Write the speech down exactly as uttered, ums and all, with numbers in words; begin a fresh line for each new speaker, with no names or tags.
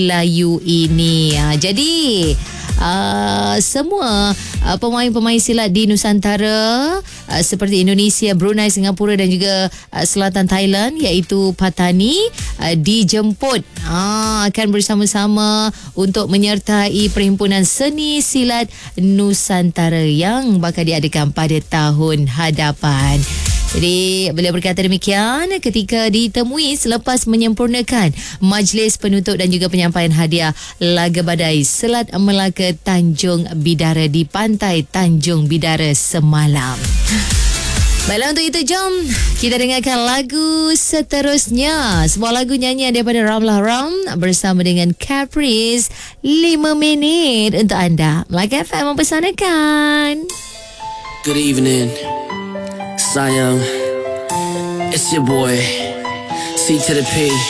Melayu ini. Ha, jadi Uh, semua uh, pemain-pemain silat di Nusantara uh, seperti Indonesia, Brunei, Singapura dan juga uh, Selatan Thailand iaitu Patani uh, dijemput uh, akan bersama-sama untuk menyertai Perhimpunan Seni Silat Nusantara yang bakal diadakan pada tahun hadapan. Jadi beliau berkata demikian ketika ditemui selepas menyempurnakan majlis penutup dan juga penyampaian hadiah Laga Badai Selat Melaka Tanjung Bidara di Pantai Tanjung Bidara semalam. Baiklah, untuk itu jom kita dengarkan lagu seterusnya. Sebuah lagu nyanyian daripada Ramlah Ram bersama dengan Caprice. lima minit untuk anda. Melaka F M mempersanakan.
Good evening, Sayang. It's your boy, C to the P.